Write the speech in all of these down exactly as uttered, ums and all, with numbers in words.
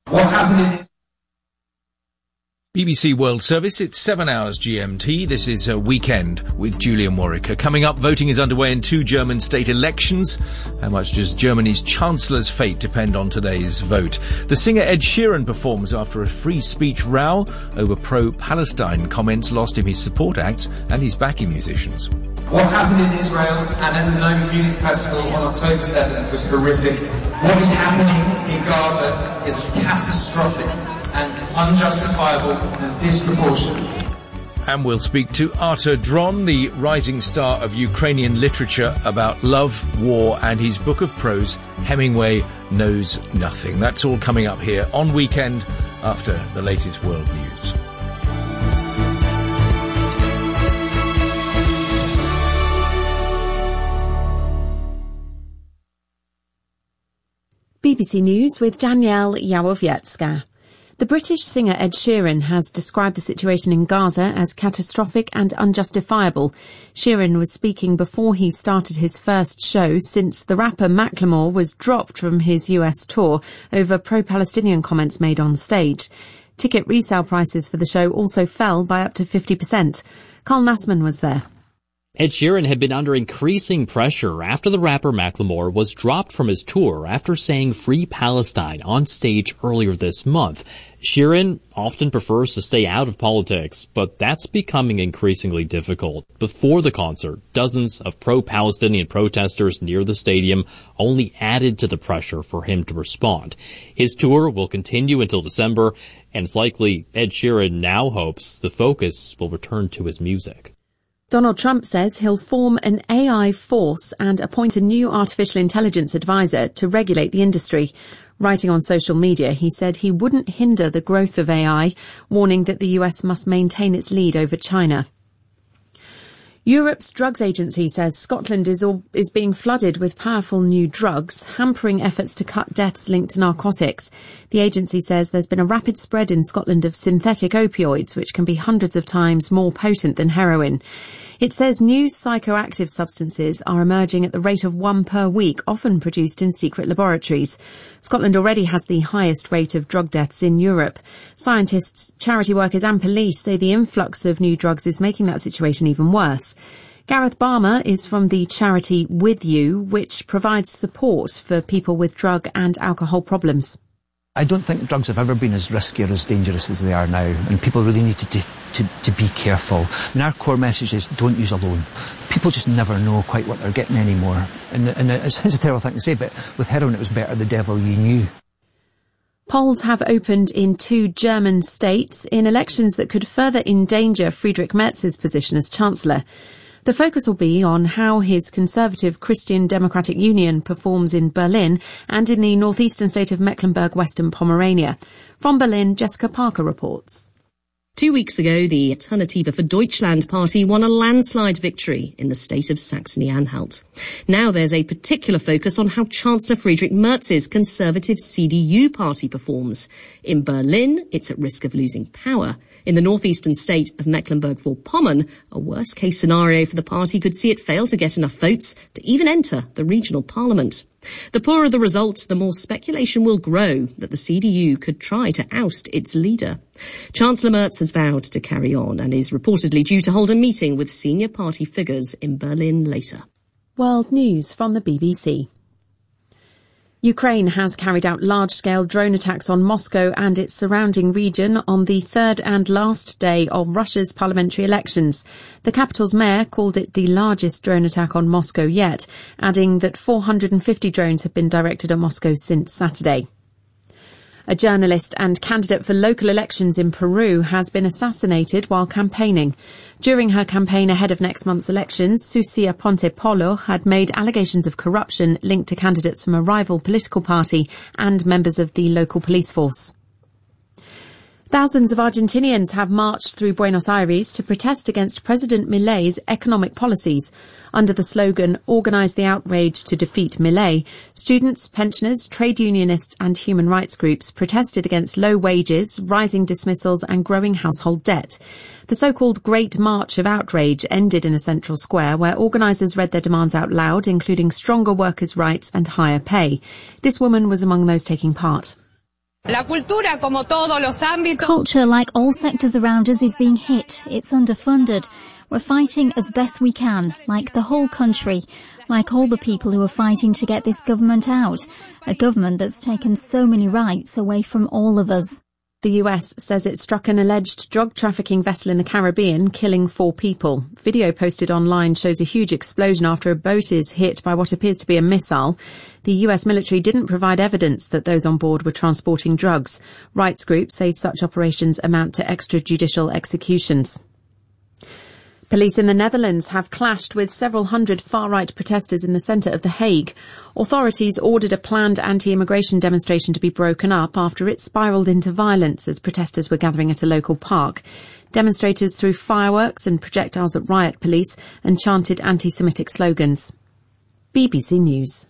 What happened in B B C World Service, it's seven hours G M T. This is a Weekend with Julian Warwicker. Coming up, voting is underway in two German state elections. How much does Germany's Chancellor's fate depend on today's vote? The singer Ed Sheeran performs after a free speech row over pro-Palestine comments lost him his support acts and his backing musicians. What happened in Israel and at the Lone Music Festival on October seventh was horrific. What is happening in Gaza is catastrophic and unjustifiable and disproportionate. And we'll speak to Artur Dron, the rising star of Ukrainian literature, about love, war and his book of prose, Hemingway Knows Nothing. That's all coming up here on Weekend after the latest world news. B B C News with Danielle Yawowiecka. The British singer Ed Sheeran has described the situation in Gaza as catastrophic and unjustifiable. Sheeran was speaking before he started his first show since the rapper Macklemore was dropped from his U S tour over pro-Palestinian comments made on stage. Ticket resale prices for the show also fell by up to fifty percent. Carl Nassman was there. Ed Sheeran had been under increasing pressure after the rapper Macklemore was dropped from his tour after saying Free Palestine on stage earlier this month. Sheeran often prefers to stay out of politics, but that's becoming increasingly difficult. Before the concert, dozens of pro-Palestinian protesters near the stadium only added to the pressure for him to respond. His tour will continue until December, and it's likely Ed Sheeran now hopes the focus will return to his music. Donald Trump says he'll form an A I force and appoint a new artificial intelligence advisor to regulate the industry. Writing on social media, he said he wouldn't hinder the growth of A I, warning that the U S must maintain its lead over China. Europe's drugs agency says Scotland is, all, is being flooded with powerful new drugs, hampering efforts to cut deaths linked to narcotics. The agency says there's been a rapid spread in Scotland of synthetic opioids, which can be hundreds of times more potent than heroin. It says new psychoactive substances are emerging at the rate of one per week, often produced in secret laboratories. Scotland already has the highest rate of drug deaths in Europe. Scientists, charity workers and police say the influx of new drugs is making that situation even worse. Gareth Barmer is from the charity With You, which provides support for people with drug and alcohol problems. I don't think drugs have ever been as risky or as dangerous as they are now, and people really need to, to, to, to be careful. I mean, our core message is don't use alone. People just never know quite what they're getting anymore. And, and it sounds a terrible thing to say, but with heroin it was better the devil you knew. Polls have opened in two German states in elections that could further endanger Friedrich Merz's position as Chancellor. The focus will be on how his conservative Christian Democratic Union performs in Berlin and in the northeastern state of Mecklenburg-Western Pomerania. From Berlin, Jessica Parker reports. Two weeks ago, the Alternative for Deutschland party won a landslide victory in the state of Saxony-Anhalt. Now there's a particular focus on how Chancellor Friedrich Merz's conservative C D U party performs. In Berlin, it's at risk of losing power. In the northeastern state of Mecklenburg-Vorpommern, a worst-case scenario for the party could see it fail to get enough votes to even enter the regional parliament. The poorer the results, the more speculation will grow that the C D U could try to oust its leader. Chancellor Merz has vowed to carry on and is reportedly due to hold a meeting with senior party figures in Berlin later. World News from the B B C. Ukraine has carried out large-scale drone attacks on Moscow and its surrounding region on the third and last day of Russia's parliamentary elections. The capital's mayor called it the largest drone attack on Moscow yet, adding that four hundred fifty drones have been directed at Moscow since Saturday. A journalist and candidate for local elections in Peru has been assassinated while campaigning. During her campaign ahead of next month's elections, Sucia Ponte Polo had made allegations of corruption linked to candidates from a rival political party and members of the local police force. Thousands of Argentinians have marched through Buenos Aires to protest against President Milei's economic policies. Under the slogan, Organise the Outrage to Defeat Milei, students, pensioners, trade unionists and human rights groups protested against low wages, rising dismissals and growing household debt. The so-called Great March of Outrage ended in a central square where organisers read their demands out loud, including stronger workers' rights and higher pay. This woman was among those taking part. Culture, like all sectors around us, is being hit. It's underfunded. We're fighting as best we can, like the whole country, like all the people who are fighting to get this government out, a government that's taken so many rights away from all of us. The U S says it struck an alleged drug trafficking vessel in the Caribbean, killing four people. Video posted online shows a huge explosion after a boat is hit by what appears to be a missile. The U S military didn't provide evidence that those on board were transporting drugs. Rights groups say such operations amount to extrajudicial executions. Police in the Netherlands have clashed with several hundred far-right protesters in the centre of The Hague. Authorities ordered a planned anti-immigration demonstration to be broken up after it spiralled into violence as protesters were gathering at a local park. Demonstrators threw fireworks and projectiles at riot police and chanted anti-Semitic slogans. B B C News.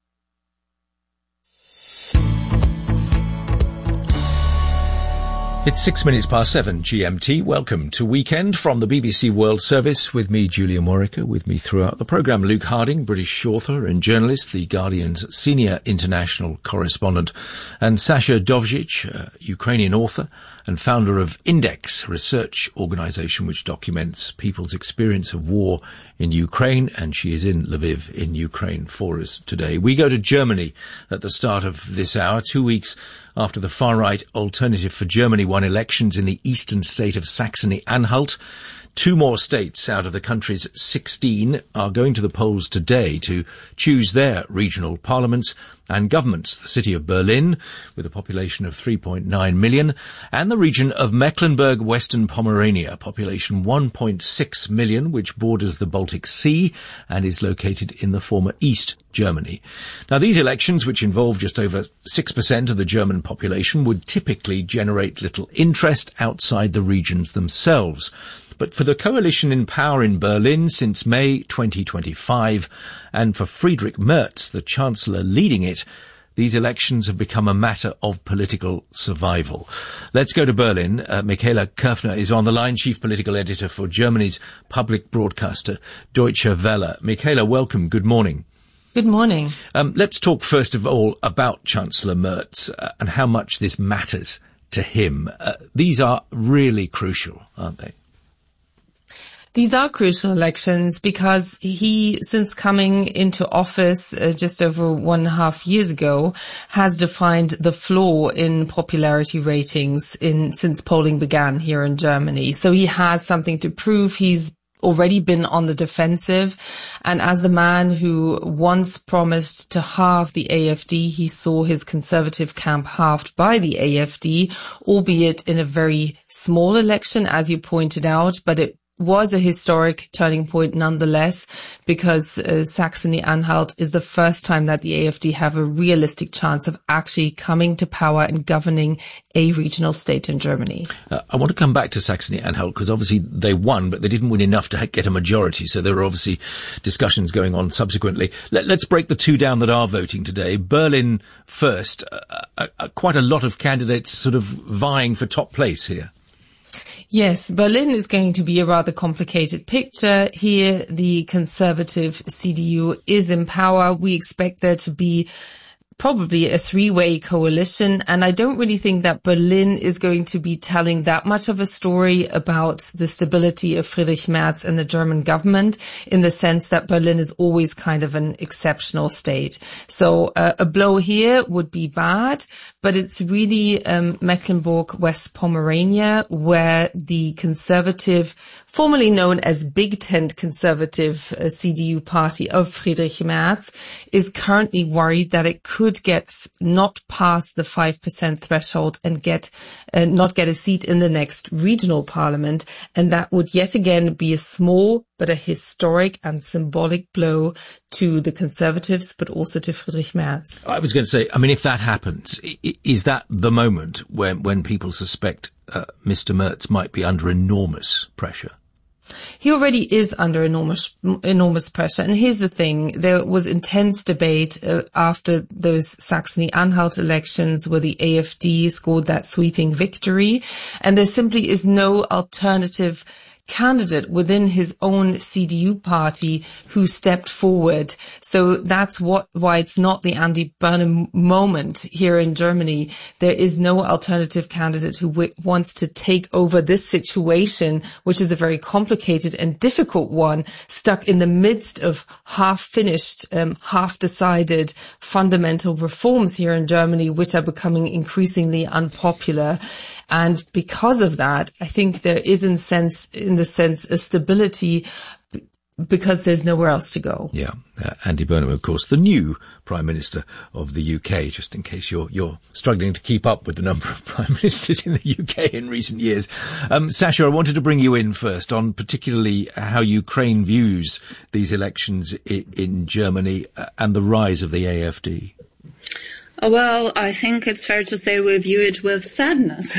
It's six minutes past seven G M T. Welcome to Weekend from the B B C World Service with me, Julian Morica. With me throughout the programme, Luke Harding, British author and journalist, The Guardian's senior international correspondent, and Sasha Dovzic, uh, Ukrainian author and founder of Index, a research organisation which documents people's experience of war in Ukraine, and she is in Lviv in Ukraine for us today. We go to Germany at the start of this hour, two weeks after the far-right Alternative for Germany won elections in the eastern state of Saxony-Anhalt. Two more states out of the country's sixteen are going to the polls today to choose their regional parliaments and governments. The city of Berlin, with a population of three point nine million, and the region of Mecklenburg-Western Pomerania, population one point six million, which borders the Baltic Sea and is located in the former East Germany. Now, these elections, which involve just over six percent of the German population, would typically generate little interest outside the regions themselves. But for the coalition in power in Berlin since May twenty twenty-five, and for Friedrich Merz, the Chancellor leading it, these elections have become a matter of political survival. Let's go to Berlin. Uh, Michaela Kerfner is on the line, chief political editor for Germany's public broadcaster, Deutsche Welle. Michaela, welcome. Good morning. Good morning. Um, let's talk first of all about Chancellor Merz uh, and how much this matters to him. Uh, these are really crucial, aren't they? These are crucial elections because he, since coming into office uh, just over one and a half years ago, has defined the floor in popularity ratings in since polling began here in Germany. So he has something to prove. He's already been on the defensive, and as the man who once promised to halve the A F D, he saw his conservative camp halved by the A F D, albeit in a very small election, as you pointed out, but it was a historic turning point nonetheless, because uh, Saxony-Anhalt is the first time that the A F D have a realistic chance of actually coming to power and governing a regional state in Germany. Uh, I want to come back to Saxony-Anhalt because obviously they won, but they didn't win enough to get a majority, so there are obviously discussions going on subsequently. Let, let's break the two down that are voting today. Berlin first, uh, uh, uh, quite a lot of candidates sort of vying for top place here. Yes, Berlin is going to be a rather complicated picture. Here, the conservative C D U is in power. We expect there to be probably a three-way coalition, and I don't really think that Berlin is going to be telling that much of a story about the stability of Friedrich Merz and the German government, in the sense that Berlin is always kind of an exceptional state. So uh, a blow here would be bad, but it's really um, Mecklenburg-West Pomerania, where the conservative, formerly known as Big Tent conservative uh, C D U party of Friedrich Merz, is currently worried that it could get not past the five percent threshold and get uh, not get a seat in the next regional parliament. And that would yet again be a small but a historic and symbolic blow to the Conservatives, but also to Friedrich Merz. I was going to say, I mean, if that happens, is that the moment when, when people suspect uh, Mister Merz might be under enormous pressure? He already is under enormous, enormous pressure. And here's the thing. There was intense debate uh, after those Saxony-Anhalt elections where the A F D scored that sweeping victory. And there simply is no alternative candidate within his own C D U party who stepped forward. So that's what, why it's not the Andy Burnham moment here in Germany. There is no alternative candidate who w- wants to take over this situation, which is a very complicated and difficult one, stuck in the midst of half-finished, um, half-decided fundamental reforms here in Germany, which are becoming increasingly unpopular. And because of that, I think there is in sense, in the sense, a stability because there's nowhere else to go. Yeah. Uh, Andy Burnham, of course, the new Prime Minister of the U K, just in case you're, you're struggling to keep up with the number of Prime Ministers in the U K in recent years. Um, Sasha, I wanted to bring you in first on particularly how Ukraine views these elections in, in Germany and the rise of the A F D. Well, I think it's fair to say we view it with sadness.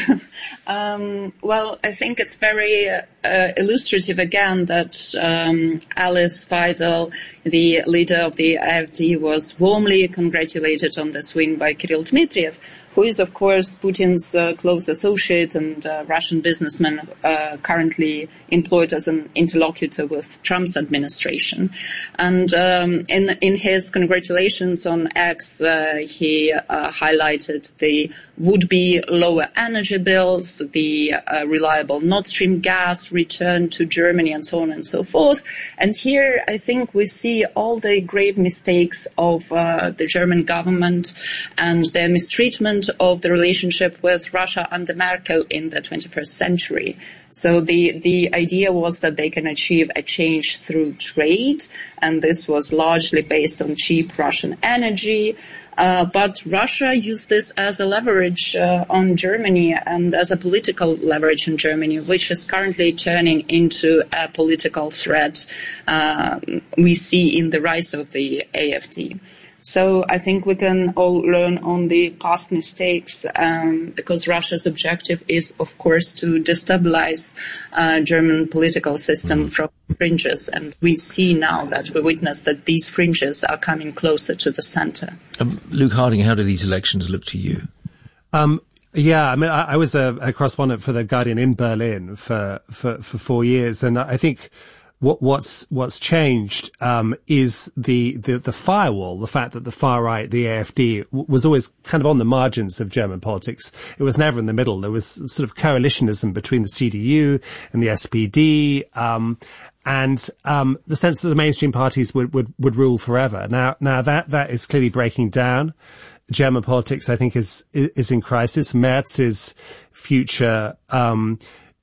um, well, I think it's very uh, illustrative again that um, Alice Weidel, the leader of the A F D, was warmly congratulated on this win by Kirill Dmitriev, who is, of course, Putin's uh, close associate and uh, Russian businessman uh, currently employed as an interlocutor with Trump's administration. And um, in, in his congratulations on X, uh, he uh, highlighted the would-be lower energy bills, the uh, reliable Nord Stream gas return to Germany, and so on and so forth. And here, I think we see all the grave mistakes of uh, the German government and their mistreatment of the relationship with Russia under Merkel in the twenty-first century. So the, the idea was that they can achieve a change through trade, and this was largely based on cheap Russian energy. Uh, but Russia used this as a leverage uh, on Germany and as a political leverage in Germany, which is currently turning into a political threat uh, we see in the rise of the A F D. So I think we can all learn on the past mistakes, um, because Russia's objective is, of course, to destabilize uh, German political system from fringes. And we see now that we witness that these fringes are coming closer to the center. Um, Luke Harding, how do these elections look to you? Um, yeah, I mean, I, I was a, a correspondent for The Guardian in Berlin for, for, for four years, and I think What, what's, what's changed, um, is the, the, the firewall, the fact that the far right, the A F D, w- was always kind of on the margins of German politics. It was never in the middle. There was sort of coalitionism between the C D U and the S P D, um, and, um, the sense that the mainstream parties would, would, would rule forever. Now, now that, that is clearly breaking down. German politics, I think, is, is in crisis. Merz's future, um,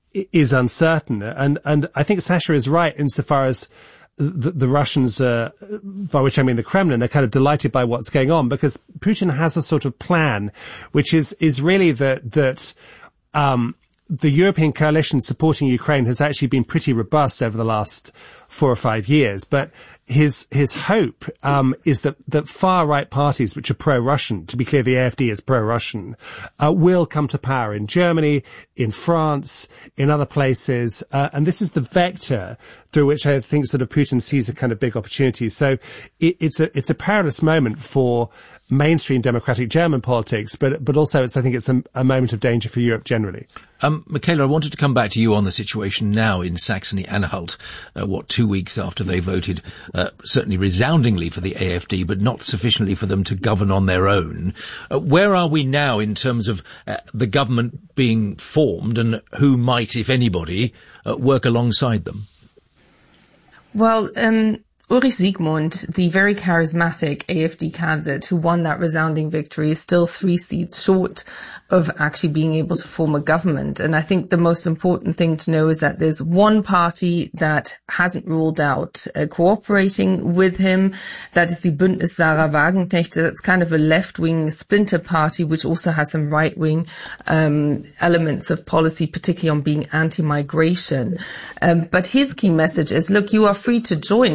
is uncertain. And, and I think Sasha is right insofar as the, the Russians, uh, by which I mean the Kremlin, are kind of delighted by what's going on, because Putin has a sort of plan, which is, is really that, that, um, the European coalition supporting Ukraine has actually been pretty robust over the last four or five years. But his, his hope, um, is that, that far right parties, which are pro-Russian, to be clear, the A F D is pro-Russian, uh, will come to power in Germany, in France, in other places. Uh, and this is the vector through which I think sort of Putin sees a kind of big opportunity. So it, it's a, it's a perilous moment for mainstream democratic German politics, but, but also it's, I think it's a, a moment of danger for Europe generally. Um, Michaela, I wanted to come back to you on the situation now in Saxony-Anhalt, uh, what, two weeks after they voted, uh, certainly resoundingly for the A F D, but not sufficiently for them to govern on their own. Uh, where are we now in terms of uh, the government being formed, and who might, if anybody, uh, work alongside them? Well, um, Ulrich Siegmund, the very charismatic A F D candidate who won that resounding victory, is still three seats short of actually being able to form a government. And I think the most important thing to know is that there's one party that hasn't ruled out uh, cooperating with him. That is the Bündnis Sarah Wagenknecht. That's kind of a left-wing splinter party, which also has some right-wing um, elements of policy, particularly on being anti-migration. Um, but his key message is, look, you are free to join us,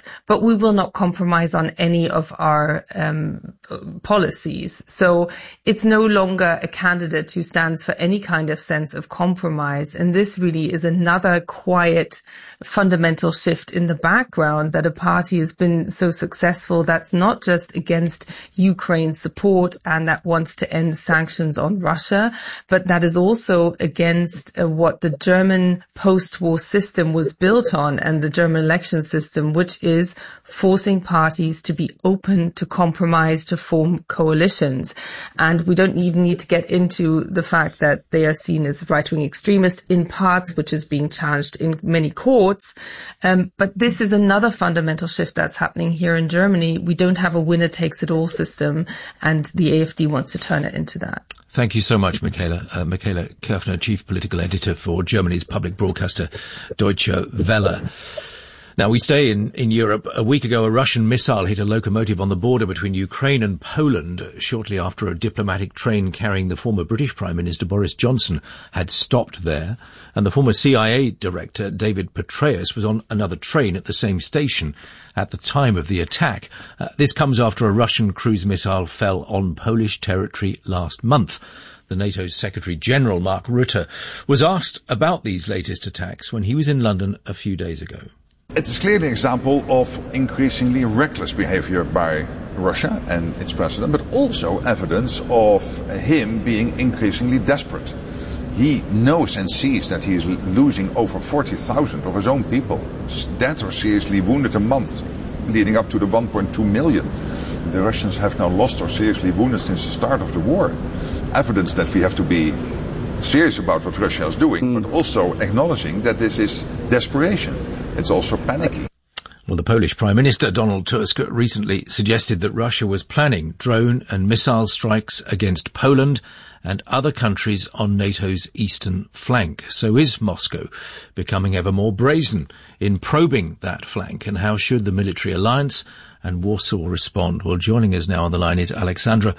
but we will not compromise on any of our um, policies. So it's no longer a candidate who stands for any kind of sense of compromise. And this really is another quiet, fundamental shift in the background, that a party has been so successful that's not just against Ukraine's support and that wants to end sanctions on Russia, but that is also against uh, what the German post-war system was built on, and the German election system, which is forcing parties to be open to compromise, to form coalitions. And we don't even need to get into the fact that they are seen as right-wing extremists in parts, which is being challenged in many courts. Um, but this is another fundamental shift that's happening here in Germany. We don't have a winner-takes-it-all system, and the AfD wants to turn it into that. Thank you so much, Michaela. Uh, Michaela Kirchner, Chief Political Editor for Germany's public broadcaster Deutsche Welle. Now, we stay in, in Europe. A week ago, a Russian missile hit a locomotive on the border between Ukraine and Poland shortly after a diplomatic train carrying the former British Prime Minister Boris Johnson had stopped there. And the former C I A director, David Petraeus, was on another train at the same station at the time of the attack. Uh, this comes after a Russian cruise missile fell on Polish territory last month. The NATO Secretary-General, Mark Rutte, was asked about these latest attacks when he was in London a few days ago. It is clearly an example of increasingly reckless behavior by Russia and its president, but also evidence of him being increasingly desperate. He knows and sees that he is losing over forty thousand of his own people, dead or seriously wounded a month, leading up to the one point two million. The Russians have now lost or seriously wounded since the start of the war. Evidence that we have to be serious about what Russia is doing, mm. but also acknowledging that this is desperation. It's also panicky. Well, the Polish Prime Minister, Donald Tusk, recently suggested that Russia was planning drone and missile strikes against Poland and other countries on NATO's eastern flank. So is Moscow becoming ever more brazen in probing that flank? And how should the military alliance and Warsaw respond? Well, joining us now on the line is Alexandra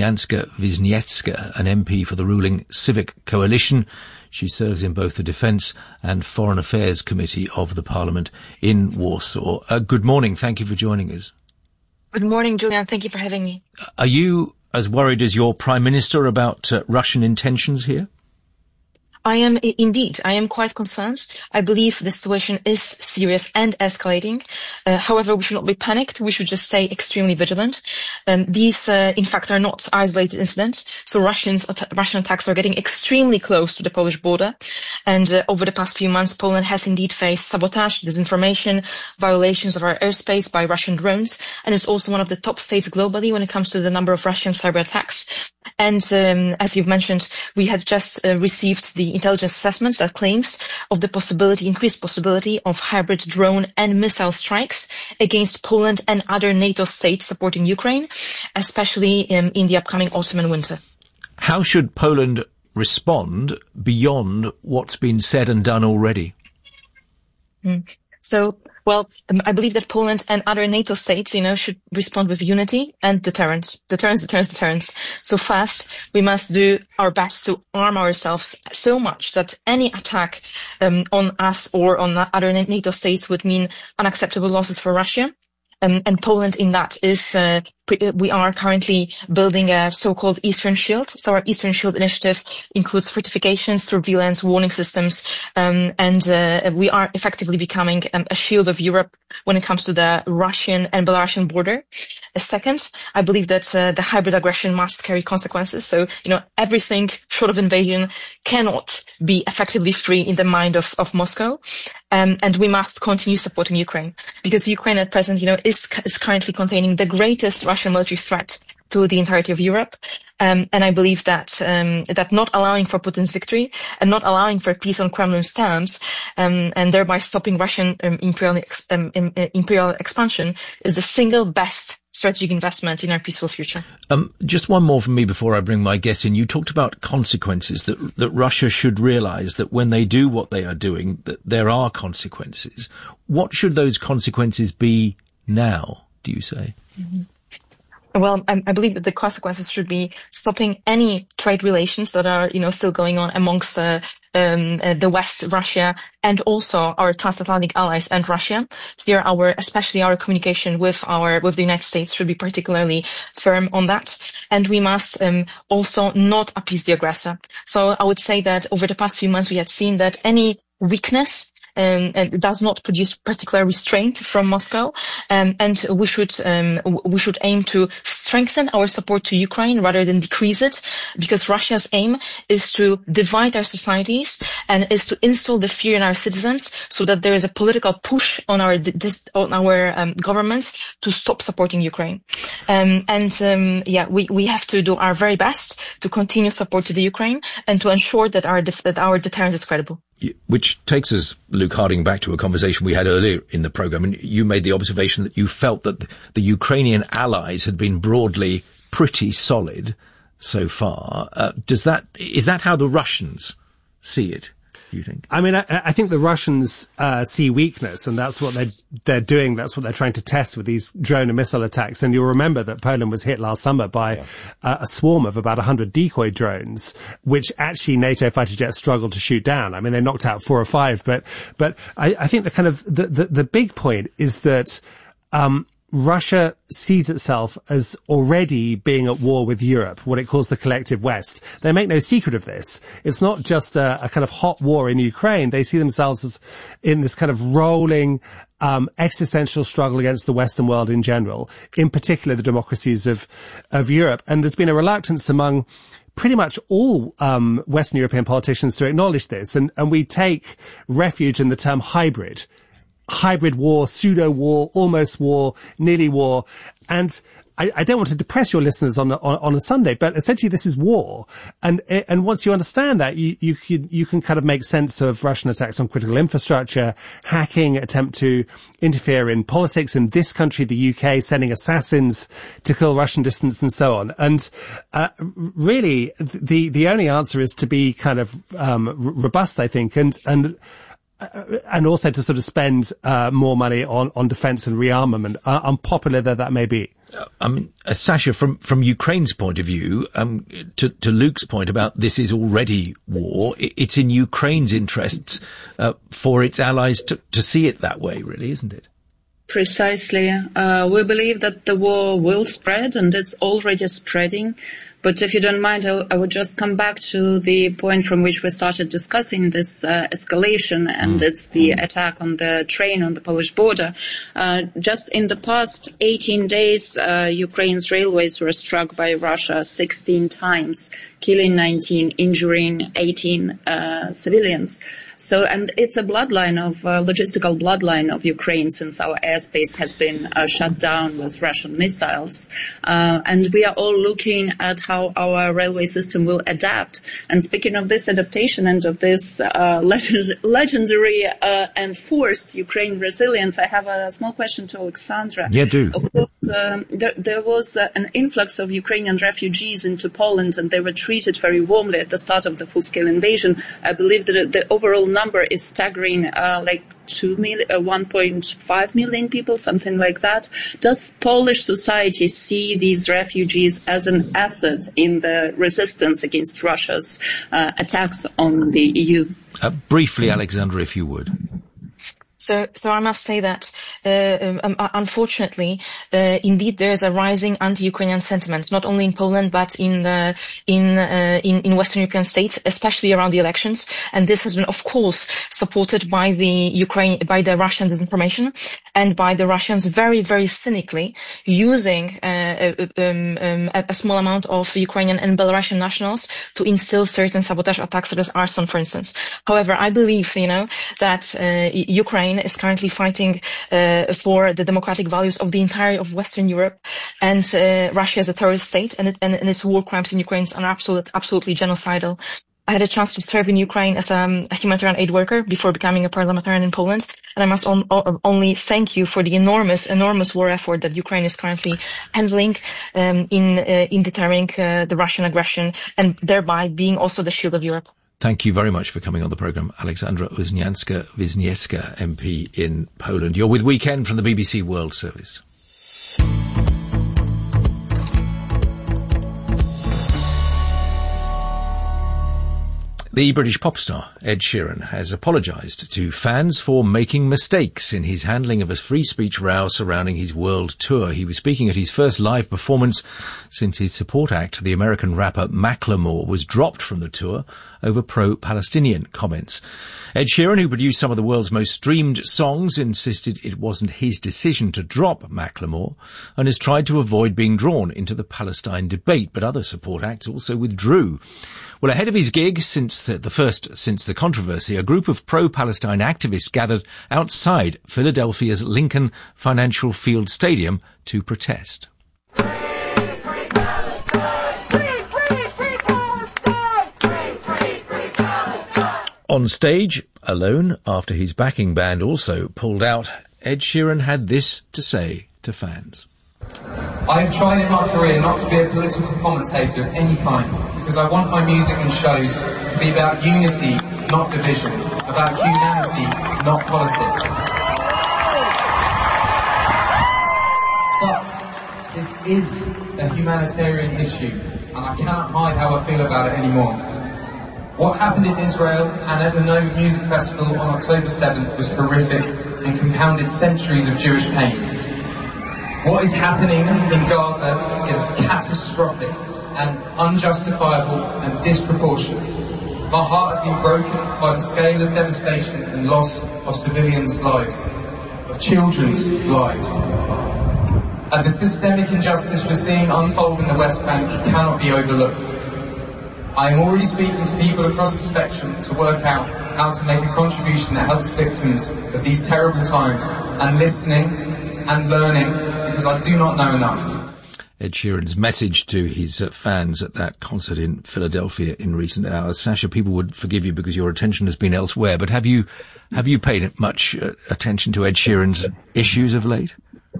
Wisniewska-Wisniewska, an M P for the ruling Civic Coalition. She serves in both the Defence and Foreign Affairs Committee of the Parliament in Warsaw. Uh, good morning. Thank you for joining us. Good morning, Julian. Thank you for having me. Are you as worried as your Prime Minister about uh, Russian intentions here? I am indeed. I am quite concerned. I believe the situation is serious and escalating. Uh, however, we should not be panicked. We should just stay extremely vigilant. Um, these, uh, in fact, are not isolated incidents. So Russians, att- Russian attacks are getting extremely close to the Polish border. And uh, over the past few months, Poland has indeed faced sabotage, disinformation, violations of our airspace by Russian drones, and is also one of the top states globally when it comes to the number of Russian cyber attacks. And um, as you've mentioned, we had just uh, received the intelligence assessment that claims of the possibility, increased possibility of hybrid drone and missile strikes against Poland and other NATO states supporting Ukraine, especially um, in the upcoming autumn and winter. How should Poland respond beyond what's been said and done already? Mm. So, well, um, I believe that Poland and other NATO states, you know, should respond with unity and deterrence. Deterrence, deterrence, deterrence. So first, we must do our best to arm ourselves so much that any attack um, on us or on other NATO states would mean unacceptable losses for Russia. Um, and Poland in that is, uh, we are currently building a so-called Eastern Shield. So our Eastern Shield initiative includes fortifications, surveillance, warning systems, um, and uh, we are effectively becoming um, a shield of Europe when it comes to the Russian and Belarusian border. A second, I believe that uh, the hybrid aggression must carry consequences. So, you know, everything short of invasion cannot be effectively free in the mind of, of Moscow. Um, and we must continue supporting Ukraine, because Ukraine at present, you know, is, is currently containing the greatest Russian military threat to the entirety of Europe. Um, and I believe that, um, that not allowing for Putin's victory and not allowing for peace on Kremlin's terms, um, and thereby stopping Russian um, imperial, ex- um, imperial expansion is the single best strategic investment in our peaceful future. Um, just one more from me before I bring my guests in. You talked about consequences, that that Russia should realize that when they do what they are doing, that there are consequences. What should those consequences be now, do you say? Mm-hmm. Well, I, I believe that the consequences should be stopping any trade relations that are, you know, still going on amongst uh, um, uh, the West, Russia, and also our transatlantic allies and Russia. Here, our, especially our communication with our, with the United States should be particularly firm on that. And we must um, also not appease the aggressor. So I would say that over the past few months, we have seen that any weakness Um, and does not produce particular restraint from Moscow, um, and we should um, we should aim to strengthen our support to Ukraine rather than decrease it, because Russia's aim is to divide our societies and is to instill the fear in our citizens, so that there is a political push on our this, on our um, governments to stop supporting Ukraine. Um, and um, yeah, we we have to do our very best to continue support to the Ukraine and to ensure that our that our deterrence is credible. Which takes us, Luke Harding, back to a conversation we had earlier in the programme. And you made the observation that you felt that the Ukrainian allies had been broadly pretty solid so far. Uh, does that, is that how the Russians see it, do you think? I mean, I, I think the Russians uh, see weakness, and that's what they're, they're doing. That's what they're trying to test with these drone and missile attacks. And you'll remember that Poland was hit last summer by yeah. uh, a swarm of about one hundred decoy drones, which actually NATO fighter jets struggled to shoot down. I mean, they knocked out four or five, but but I, I think the kind of the, the, the big point is that um Russia sees itself as already being at war with Europe, what it calls the collective West. They make no secret of this. It's not just a, a kind of hot war in Ukraine. They see themselves as in this kind of rolling, um, existential struggle against the Western world in general, in particular the democracies of, of Europe. And there's been a reluctance among pretty much all um, Western European politicians to acknowledge this. And, and we take refuge in the term hybrid. Hybrid war, pseudo-war, almost war, nearly war. And I, I don't want to depress your listeners on, on, on a Sunday, but essentially this is war. And, and once you understand that, you, you, you can kind of make sense of Russian attacks on critical infrastructure, hacking, attempt to interfere in politics in this country, the U K, sending assassins to kill Russian dissidents and so on. And, uh, really, the, the only answer is to be kind of, um, robust, I think, and, and, Uh, and also to sort of spend uh, more money on, on defence and rearmament, uh, unpopular though that may be. Uh, I mean, uh, Sasha, from, from Ukraine's point of view, um, to, to Luke's point about this is already war, it, it's in Ukraine's interests uh, for its allies to, to see it that way, really, isn't it? Precisely. Uh, we believe that the war will spread, and it's already spreading. But if you don't mind, I, I would just come back to the point from which we started discussing this uh, escalation, and it's the attack on the train on the Polish border. Uh, just in the past eighteen days, uh, Ukraine's railways were struck by Russia sixteen times, killing nineteen, injuring eighteen uh, civilians. So, and it's a bloodline of, uh, logistical bloodline of Ukraine, since our airspace has been uh, shut down with Russian missiles. Uh, and we are all looking at how our railway system will adapt. And speaking of this adaptation and of this uh, legend- legendary uh, and forced Ukraine resilience, I have a small question to Alexandra. Yeah, do. Um, there, there was uh, an influx of Ukrainian refugees into Poland, and they were treated very warmly at the start of the full-scale invasion. I believe that the overall number is staggering, uh, like two million, uh, one point five million people, something like that. Does Polish society see these refugees as an asset in the resistance against Russia's uh, attacks on the E U? Uh, briefly, Alexandra, if you would. So, so I must say that, uh, um, unfortunately, uh, indeed there is a rising anti-Ukrainian sentiment, not only in Poland, but in the, in, uh, in, in Western European states, especially around the elections. And this has been, of course, supported by the Ukraine, by the Russian disinformation and by the Russians very, very cynically using, uh, um, um, a, a small amount of Ukrainian and Belarusian nationals to instill certain sabotage attacks, such as arson, for instance. However, I believe, you know, that, uh, Ukraine is currently fighting uh, for the democratic values of the entire of Western Europe, and uh, Russia is a terrorist state, and, it, and, and its war crimes in Ukraine are absolute, absolutely genocidal. I had a chance to serve in Ukraine as um, a humanitarian aid worker before becoming a parliamentarian in Poland, and I must on, on, only thank you for the enormous, enormous war effort that Ukraine is currently handling um, in uh, in deterring uh, the Russian aggression, and thereby being also the shield of Europe. Thank you very much for coming on the programme, Alexandra Uznianska-Wisniewska, M P in Poland. You're with Weekend from the B B C World Service. The British pop star Ed Sheeran has apologised to fans for making mistakes in his handling of a free speech row surrounding his world tour. He was speaking at his first live performance since his support act, the American rapper Macklemore, was dropped from the tour over pro-Palestinian comments. Ed Sheeran, who produced some of the world's most streamed songs, insisted it wasn't his decision to drop Macklemore and has tried to avoid being drawn into the Palestine debate, but other support acts also withdrew. Well, ahead of his gig, since the, the first since the controversy, a group of pro-Palestine activists gathered outside Philadelphia's Lincoln Financial Field Stadium to protest. On stage, alone, after his backing band also pulled out, Ed Sheeran had this to say to fans. I have tried in my career not to be a political commentator of any kind, because I want my music and shows to be about unity, not division, about humanity, not politics. But this is a humanitarian issue, and I cannot hide how I feel about it anymore. What happened in Israel and at the Nova Music Festival on October seventh was horrific and compounded centuries of Jewish pain. What is happening in Gaza is catastrophic and unjustifiable and disproportionate. My heart has been broken by the scale of devastation and loss of civilians' lives, of children's lives. And the systemic injustice we're seeing unfold in the West Bank cannot be overlooked. I am already speaking to people across the spectrum to work out how to make a contribution that helps victims of these terrible times, and listening and learning, because I do not know enough. Ed Sheeran's message to his uh, fans at that concert in Philadelphia in recent hours. Sasha, people would forgive you because your attention has been elsewhere, but have you have you paid much uh, attention to Ed Sheeran's issues of late?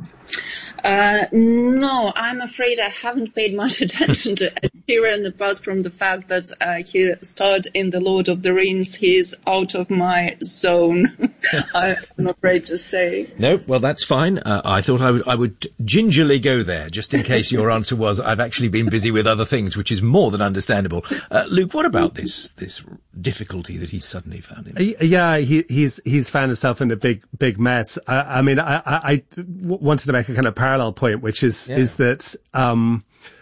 Uh, no, I'm afraid I haven't paid much attention to Ed Sheeran, apart from the fact that uh, he starred in The Lord of the Rings. He's out of my zone, I'm afraid to say. No, well, that's fine. Uh, I thought I would, I would gingerly go there, just in case your answer was, I've actually been busy with other things, which is more than understandable. Uh, Luke, what about this this difficulty that he's suddenly found him? Yeah, he, he's he's found himself in a big, big mess. I, I mean, I, I, I wanted to make a kind of parallel point, which is, yeah. is that, um,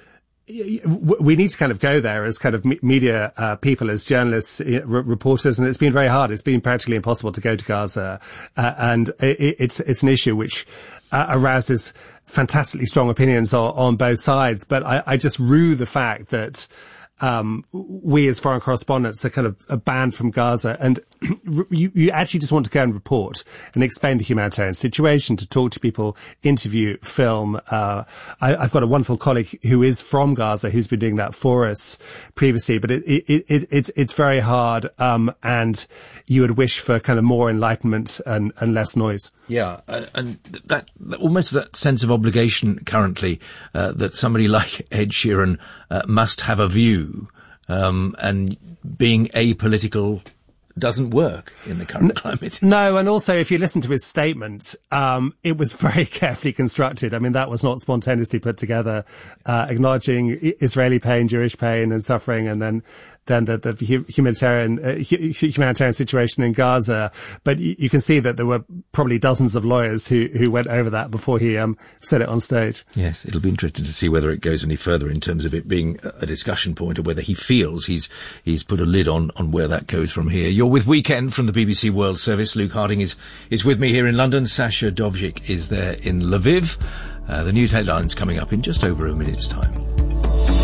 we need to kind of go there as kind of media uh, people, as journalists, uh, reporters, and it's been very hard. It's been practically impossible to go to Gaza, uh, and it, it's it's an issue which uh, arouses fantastically strong opinions on, on both sides. But I, I just rue the fact that um we as foreign correspondents are kind of banned from Gaza, and you, you actually just want to go and report and explain the humanitarian situation, to talk to people, interview, film. Uh, I, I've got a wonderful colleague who is from Gaza who's been doing that for us previously, but it, it, it, it's, it's very hard, um, and you would wish for kind of more enlightenment and, and less noise. Yeah, and, and that, that almost that sense of obligation currently, uh, that somebody like Ed Sheeran uh, must have a view, um, and being apolitical doesn't work in the current climate. No, and also if you listen to his statement, um, it was very carefully constructed. I mean, that was not spontaneously put together, uh, acknowledging Israeli pain, Jewish pain and suffering, and then then the, the humanitarian uh, humanitarian situation in Gaza. But you, you can see that there were probably dozens of lawyers who, who went over that before he um, said it on stage. Yes, it'll be interesting to see whether it goes any further in terms of it being a discussion point, or whether he feels he's he's put a lid on, on where that goes from here. You're with Weekend from the B B C World Service. Luke Harding is, is with me here in London. Sasha Dovzhik is there in Lviv. Uh, the news headlines coming up in just over a minute's time.